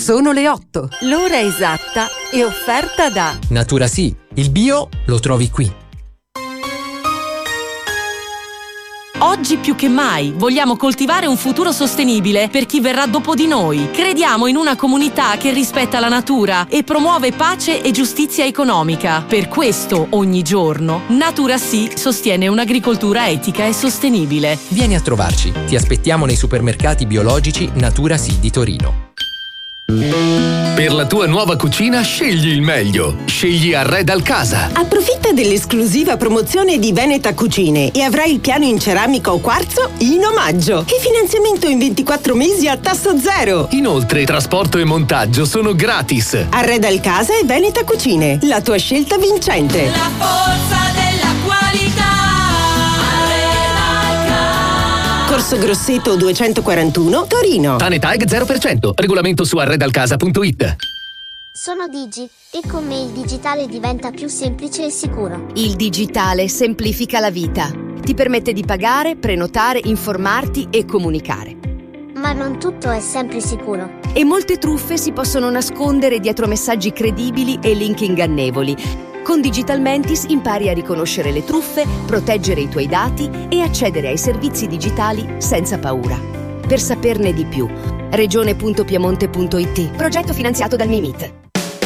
Sono le 8. L'ora esatta è offerta da Natura Sì, il bio lo trovi qui. Oggi più che mai vogliamo coltivare un futuro sostenibile per chi verrà dopo di noi. Crediamo in una comunità che rispetta la natura e promuove pace e giustizia economica. Per questo, ogni giorno, Natura Sì sostiene un'agricoltura etica e sostenibile. Vieni a trovarci. Ti aspettiamo nei supermercati biologici Natura Sì di Torino. Per la tua nuova cucina scegli il meglio. Scegli Arredal Casa. Approfitta dell'esclusiva promozione di Veneta Cucine e avrai il piano in ceramica o quarzo in omaggio. E finanziamento in 24 mesi a tasso zero. Inoltre, trasporto e montaggio sono gratis. Arredal Casa e Veneta Cucine, la tua scelta vincente. La forza della qualità. Corso Grosseto 241, Torino. TANETAG 0%. Regolamento su arredalcasa.it. Sono Digi e con me il digitale diventa più semplice e sicuro. Il digitale semplifica la vita. Ti permette di pagare, prenotare, informarti e comunicare. Ma non tutto è sempre sicuro. E molte truffe si possono nascondere dietro messaggi credibili e link ingannevoli. Con Digital Mentis impari a riconoscere le truffe, proteggere i tuoi dati e accedere ai servizi digitali senza paura. Per saperne di più, regione.piemonte.it. Progetto finanziato dal MIMIT.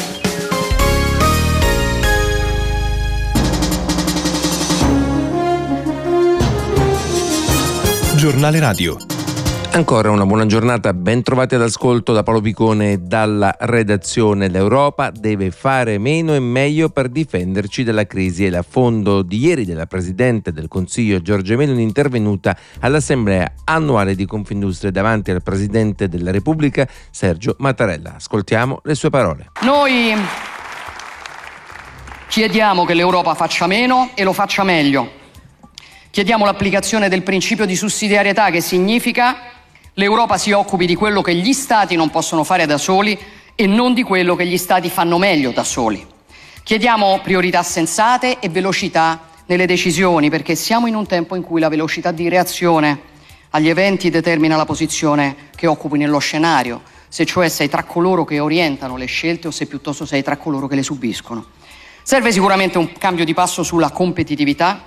Giornale Radio. Ancora una buona giornata, ben trovati all'ascolto da Paolo Picone dalla redazione. L'Europa deve fare meno e meglio per difenderci dalla crisi. È l'affondo di ieri della Presidente del Consiglio Giorgia Meloni, intervenuta all'Assemblea annuale di Confindustria davanti al Presidente della Repubblica Sergio Mattarella. Ascoltiamo le sue parole. Noi chiediamo che l'Europa faccia meno e lo faccia meglio. Chiediamo l'applicazione del principio di sussidiarietà, che significa l'Europa si occupi di quello che gli Stati non possono fare da soli e non di quello che gli Stati fanno meglio da soli. Chiediamo priorità sensate e velocità nelle decisioni, perché siamo in un tempo in cui la velocità di reazione agli eventi determina la posizione che occupi nello scenario, se cioè sei tra coloro che orientano le scelte o se piuttosto sei tra coloro che le subiscono. Serve sicuramente un cambio di passo sulla competitività,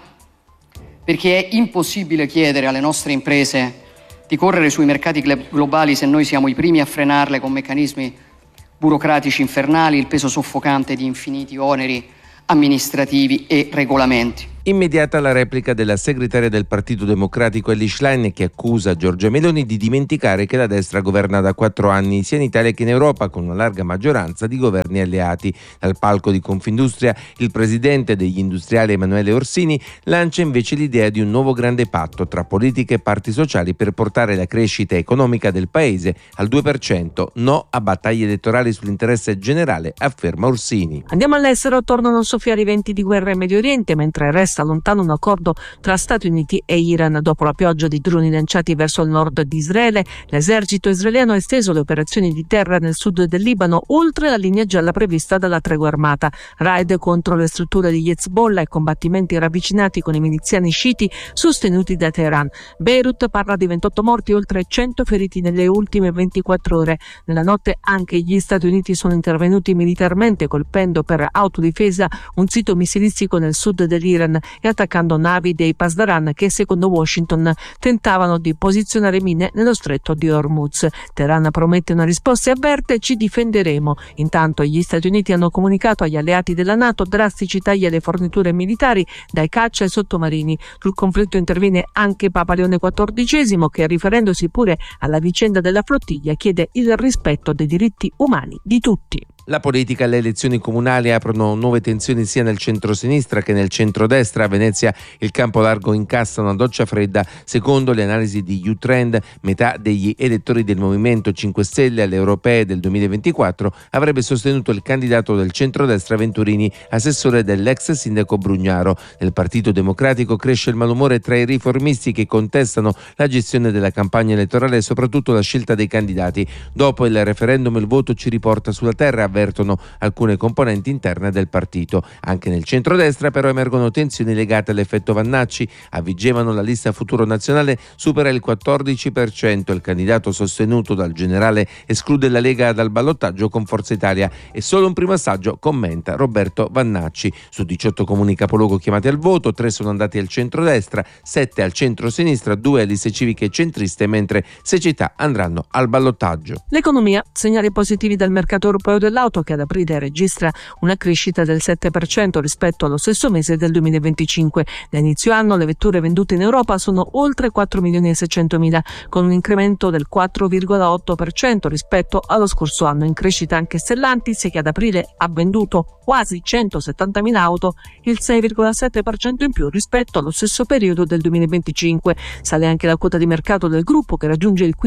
perché è impossibile chiedere alle nostre imprese di correre sui mercati globali se noi siamo i primi a frenarle con meccanismi burocratici infernali, il peso soffocante di infiniti oneri amministrativi e regolamenti. Immediata la replica della segretaria del Partito Democratico Elly Schlein, che accusa Giorgia Meloni di dimenticare che la destra governa da 4 anni sia in Italia che in Europa, con una larga maggioranza di governi alleati. Dal palco di Confindustria il presidente degli industriali Emanuele Orsini lancia invece l'idea di un nuovo grande patto tra politica e parti sociali per portare la crescita economica del paese al 2%. No a battaglie elettorali sull'interesse generale, afferma Orsini. Andiamo all'estero, tornano a soffiare i venti di guerra in Medio Oriente, mentre resta lontano un accordo tra Stati Uniti e Iran. Dopo la pioggia di droni lanciati verso il nord di Israele, l'esercito israeliano ha esteso le operazioni di terra nel sud del Libano oltre la linea gialla prevista dalla tregua armata. Raid contro le strutture di Hezbollah e combattimenti ravvicinati con i miliziani sciiti sostenuti da Teheran. Beirut parla di 28 morti e oltre 100 feriti nelle ultime 24 ore. Nella notte anche gli Stati Uniti sono intervenuti militarmente, colpendo per autodifesa un sito missilistico nel sud dell'Iran e attaccando navi dei Pasdaran che, secondo Washington, tentavano di posizionare mine nello stretto di Hormuz. Teheran promette una risposta e avverte: ci difenderemo. Intanto gli Stati Uniti hanno comunicato agli alleati della NATO drastici tagli alle forniture militari, dai caccia ai sottomarini. Sul conflitto interviene anche Papa Leone XIV, che, riferendosi pure alla vicenda della flottiglia, chiede il rispetto dei diritti umani di tutti. La politica e le elezioni comunali aprono nuove tensioni sia nel centro-sinistra che nel centro-destra. A Venezia il campo largo incassa una doccia fredda. Secondo le analisi di U-Trend, metà degli elettori del Movimento 5 Stelle alle europee del 2024 avrebbe sostenuto il candidato del centro-destra Venturini, assessore dell'ex sindaco Brugnaro. Nel Partito Democratico cresce il malumore tra i riformisti che contestano la gestione della campagna elettorale e soprattutto la scelta dei candidati. Dopo il referendum il voto ci riporta sulla terra, avvertono alcune componenti interne del partito. Anche nel centrodestra però emergono tensioni legate all'effetto Vannacci. A Vigevano la lista Futuro Nazionale supera il 14%, il candidato sostenuto dal generale esclude la Lega dal ballottaggio con Forza Italia e solo un primo assaggio, commenta Roberto Vannacci. Su 18 comuni capoluogo chiamati al voto, 3 sono andati al centrodestra, 7 al centro-sinistra, 2 a liste civiche e centriste, mentre 6 città andranno al ballottaggio. L'economia, segnali positivi dal mercato europeo dell'auto che ad aprile registra una crescita del 7% rispetto allo stesso mese del 2025. Da inizio anno le vetture vendute in Europa sono oltre 4.600.000, con un incremento del 4,8% rispetto allo scorso anno. In crescita anche Stellantis, che ad aprile ha venduto quasi 170.000 auto, il 6,7% in più rispetto allo stesso periodo del 2025. Sale anche la quota di mercato del gruppo, che raggiunge il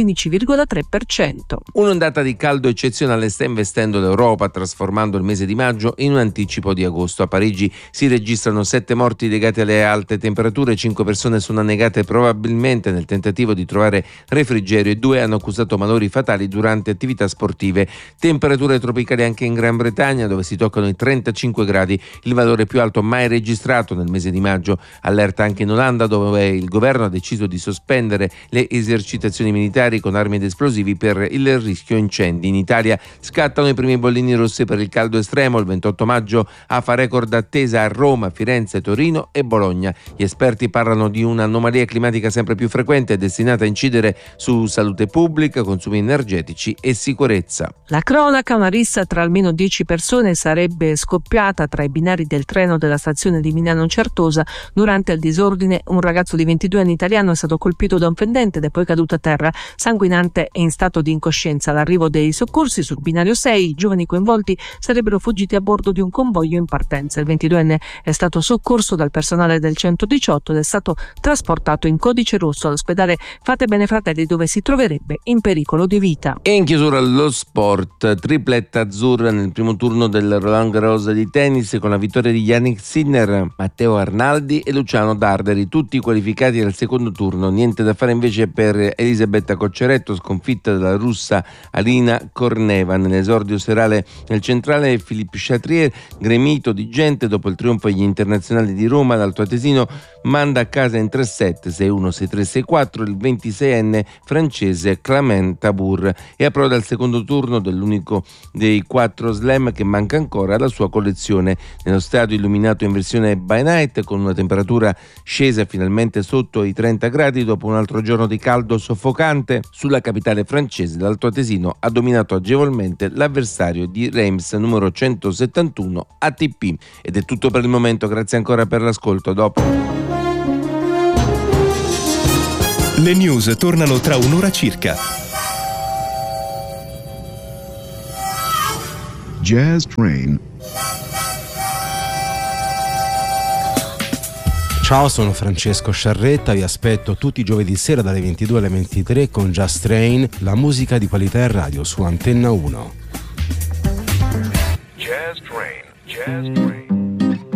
15,3%. Un'ondata di caldo eccezionale sta investendo l'Europa, trasformando il mese di maggio in un anticipo di agosto. A Parigi si registrano 7 morti legati alle alte temperature, 5 persone sono annegate probabilmente nel tentativo di trovare refrigerio e 2 hanno accusato malori fatali durante attività sportive. Temperature tropicali anche in Gran Bretagna, dove si toccano i 35 gradi, il valore più alto mai registrato nel mese di maggio. Allerta anche in Olanda, dove il governo ha deciso di sospendere le esercitazioni militari con armi ed esplosivi per il rischio incendi. In Italia scattano i primi bollini rossi per il caldo estremo. Il 28 maggio fa record attesa a Roma, Firenze, Torino e Bologna. Gli esperti parlano di un'anomalia climatica sempre più frequente e destinata a incidere su salute pubblica, consumi energetici e sicurezza. La cronaca: una rissa tra almeno 10 persone sarebbe scoppiata tra i binari del treno della stazione di Milano Certosa. Durante il disordine un ragazzo di 22 anni italiano è stato colpito da un fendente ed è poi caduto a terra sanguinante e in stato di incoscienza. All'arrivo dei soccorsi sul binario 6 i giovani coinvolti sarebbero fuggiti a bordo di un convoglio in partenza. Il 22enne è stato soccorso dal personale del 118 ed è stato trasportato in codice rosso all'ospedale Fatebenefratelli, dove si troverebbe in pericolo di vita. E in chiusura lo sport, tripletta azzurra nel primo turno del Roland Garros di tennis con la vittoria di Jannik Sinner, Matteo Arnaldi e Luciano Darderi, tutti qualificati al secondo turno. Niente da fare invece per Elisabetta Cocceretto, sconfitta dalla russa Alina Korneva. Nell'esordio serale nel centrale Philippe Chatrier, gremito di gente dopo il trionfo agli internazionali di Roma, l'altoatesino manda a casa in 3-7, 6-1, 6-3, 6-4 il 26enne francese Clément Tabour e approda al secondo turno dell'unico dei 4 slam che manca ancora alla sua collezione. Nello stadio illuminato in versione by night, con una temperatura scesa finalmente sotto i 30 gradi dopo un altro giorno di caldo soffocante, sulla capitale francese l'altoatesino ha dominato agevolmente l'avversario di Reims, numero 171 ATP. Ed è tutto per il momento, grazie ancora per l'ascolto, a dopo. Le news tornano tra un'ora circa. Jazz Train. Ciao, sono Francesco Sciarretta, vi aspetto tutti i giovedì sera dalle 22 alle 23 con Jazz Train, la musica di qualità in radio su Antenna 1. Jazz Train, Jazz Train.